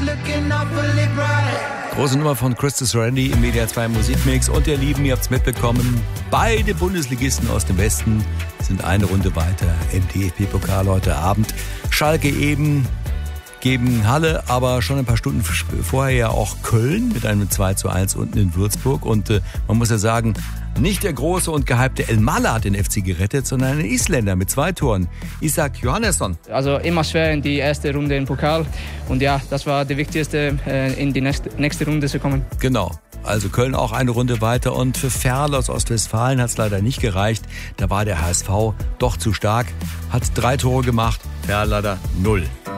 Große Nummer von Christus Randy im Media 2 Musikmix. Und ihr Lieben, ihr habt's mitbekommen, beide Bundesligisten aus dem Westen sind eine Runde weiter im DFB-Pokal heute Abend. Schalke eben gegen Halle, aber schon ein paar Stunden vorher ja auch Köln mit einem 2:1 unten in Würzburg. Und man muss ja sagen, nicht der große und gehypte El Mala hat den FC gerettet, sondern ein Isländer mit 2 Toren. Isak Johannesson. Also immer schwer in die erste Runde im Pokal. Und ja, das war die wichtigste, in die nächste Runde zu kommen. Genau. Also Köln auch eine Runde weiter. Und für Ferl aus Ostwestfalen hat es leider nicht gereicht. Da war der HSV doch zu stark. Hat 3 Tore gemacht. Ferl leider 0.